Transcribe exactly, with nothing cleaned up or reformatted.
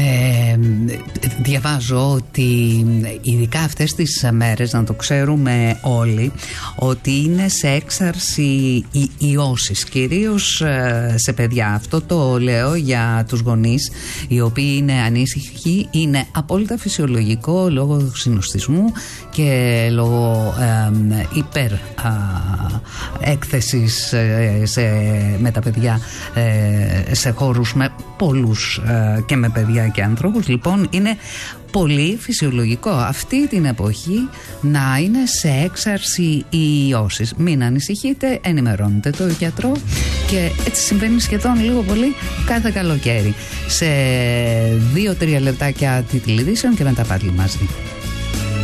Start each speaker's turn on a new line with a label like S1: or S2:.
S1: Ε, διαβάζω ότι ειδικά αυτές τις μέρες, να το ξέρουμε όλοι, ότι είναι σε έξαρση οι ιώσεις, κυρίως σε παιδιά. Αυτό το λέω για τους γονείς οι οποίοι είναι ανήσυχοι. Είναι απόλυτα φυσιολογικό λόγω συνοστισμού και λόγω ε, υπερ α, έκθεσης ε, σε, με τα παιδιά ε, σε χώρους με πολλούς ε, και με παιδιά και ανθρώπους. Λοιπόν, είναι πολύ φυσιολογικό αυτή την εποχή να είναι σε έξαρση οι ιώσεις. Μην ανησυχείτε, ενημερώνετε το γιατρό, και έτσι συμβαίνει σχεδόν λίγο πολύ κάθε καλοκαίρι. Σε δύο τρία λεπτάκια τίτλοι ειδήσεων και μετά πάλι μαζί.